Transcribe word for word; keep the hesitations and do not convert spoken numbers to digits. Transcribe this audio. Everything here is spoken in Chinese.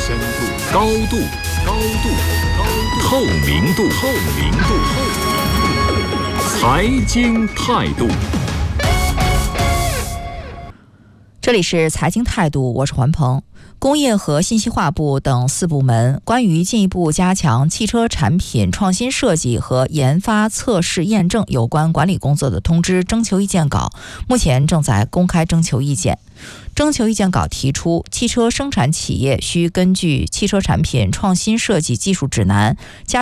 深度、高度、高度、高度、透明度、透明度、透明度、财经态度。 这里是财经态度，我是环鹏。工业和信息化部等四部门关于进一步加强汽车产品创新设计和研发测试验证有关管理工作的通知征求意见稿，目前正在公开征求意见。征求意见稿提出，汽车生产企业需根据汽车产品创新设计技术指南加